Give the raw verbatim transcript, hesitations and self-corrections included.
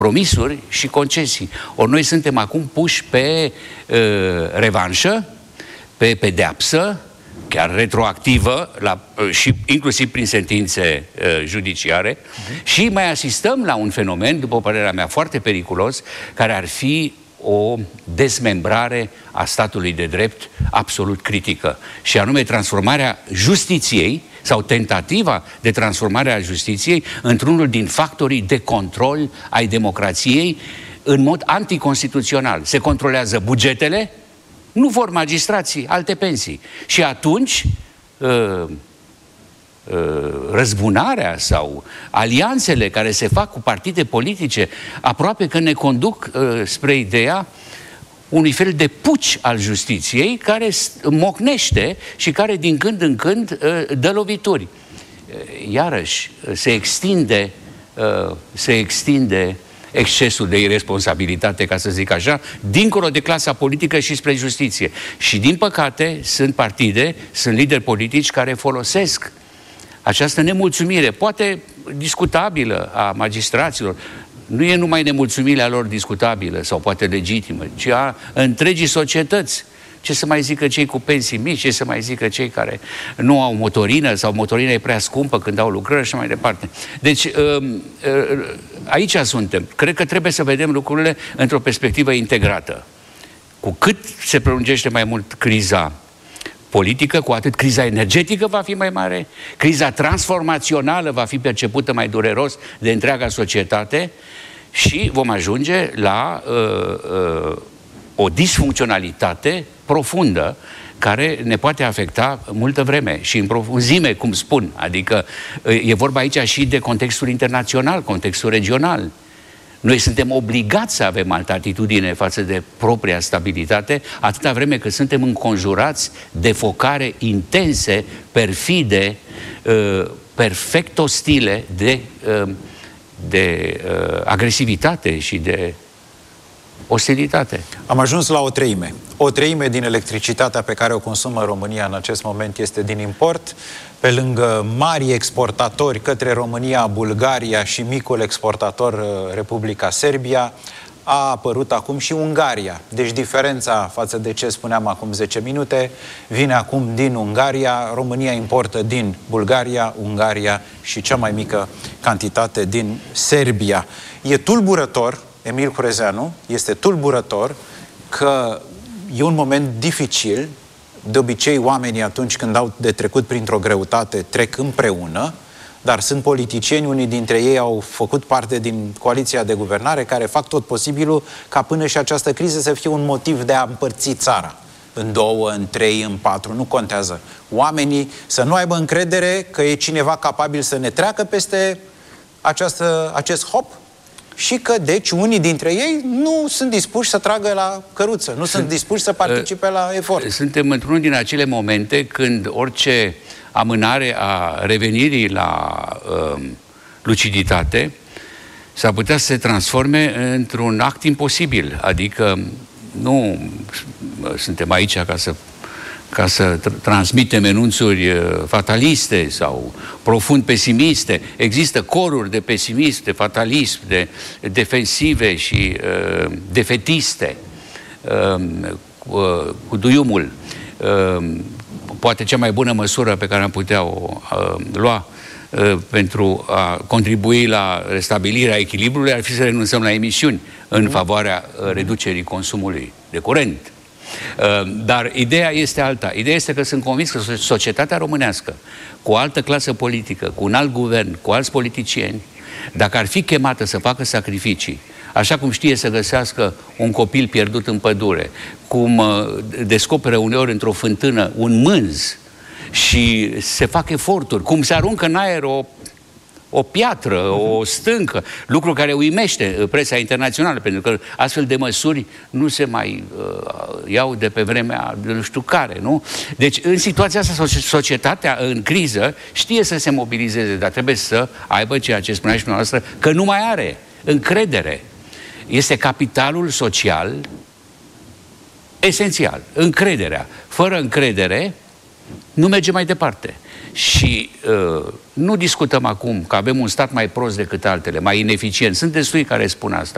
promisuri și concesii. Ori noi suntem acum puși pe uh, revanșă, pe pedeapsă, chiar retroactivă, la, uh, și inclusiv prin sentințe uh, judiciare, uh-huh. și mai asistăm la un fenomen, după părerea mea, foarte periculos, care ar fi o dezmembrare a statului de drept absolut critică, și anume transformarea justiției sau tentativa de transformare a justiției într-unul din factorii de control ai democrației în mod anticonstituțional. Se controlează bugetele, nu vor magistrații alte pensii. Și atunci uh, uh, răzbunarea sau alianțele care se fac cu partide politice aproape că ne conduc uh, spre ideea unui fel de puci al justiției care mocnește și care din când în când dă lovituri. Iarăși, se extinde, se extinde excesul de irresponsabilitate, ca să zic așa, dincolo de clasa politică și spre justiție. Și din păcate sunt partide, sunt lideri politici care folosesc această nemulțumire, poate discutabilă, a magistraților. Nu e numai nemulțumirea lor discutabilă sau poate legitimă, ci a întregii societăți. Ce să mai zică cei cu pensii mici, ce să mai zică cei care nu au motorină sau motorina e prea scumpă când au lucrări și mai departe. Deci aici suntem. Cred că trebuie să vedem lucrurile într-o perspectivă integrată. Cu cât se prelungește mai mult criza politică, cu atât criza energetică va fi mai mare, criza transformațională va fi percepută mai dureros de întreaga societate și vom ajunge la uh, uh, o disfuncționalitate profundă care ne poate afecta multă vreme și în profunzime, cum spun. Adică uh, e vorba aici și de contextul internațional, contextul regional. Noi suntem obligați să avem altă atitudine față de propria stabilitate, atâta vreme cât suntem înconjurați de focare intense, perfide, perfect ostile, de, de agresivitate și de ostilitate. Am ajuns la o treime. O treime din electricitatea pe care o consumă România în acest moment este din import. Pe lângă mari exportatori către România, Bulgaria și micul exportator Republica Serbia, a apărut acum și Ungaria. Deci diferența față de ce spuneam acum zece minute vine acum din Ungaria. România importă din Bulgaria, Ungaria și cea mai mică cantitate din Serbia. E tulburător, Emil Curezeanu, este tulburător că e un moment dificil. De obicei, oamenii atunci când au de trecut printr-o greutate trec împreună, dar sunt politicieni, unii dintre ei au făcut parte din coaliția de guvernare, care fac tot posibilul ca până și această criză să fie un motiv de a împărți țara în două, în trei, în patru, nu contează. Oamenii să nu aibă încredere că e cineva capabil să ne treacă peste această, acest hop și că, deci, unii dintre ei nu sunt dispuși să tragă la căruță, nu sunt, sunt dispuși să participe uh, la efort. Suntem într-unul din acele momente când orice amânare a revenirii la uh, luciditate s-ar putea să se transforme într-un act imposibil. Adică nu suntem aici ca să ca să tr- transmitem enunțuri fataliste sau profund pesimiste. Există coruri de pesimism, de fatalism, de defensive și uh, defetiste, uh, uh, cu duiumul. Uh, poate cea mai bună măsură pe care am putea o uh, lua uh, pentru a contribui la restabilirea echilibrului ar fi să renunțăm la emisiuni în favoarea uh, reducerii consumului de curent. Dar ideea este alta. Ideea este că sunt convins că societatea românească, cu o altă clasă politică, cu un alt guvern, cu alți politicieni, dacă ar fi chemată să facă sacrificii, așa cum știe să găsească un copil pierdut în pădure, cum descoperă uneori într-o fântână un mânz și se fac eforturi, cum se aruncă în aer o o piatră, o stâncă, lucru care uimește presa internațională, pentru că astfel de măsuri nu se mai uh, iau de pe vremea de nu știu care, nu? Deci, în situația asta, societatea în criză știe să se mobilizeze, dar trebuie să aibă ceea ce spunea și dumneavoastră, că nu mai are încredere. Este capitalul social esențial, încrederea. Fără încredere, nu merge mai departe. Și uh, nu discutăm acum că avem un stat mai prost decât altele, mai ineficient. Sunt destui care spun asta.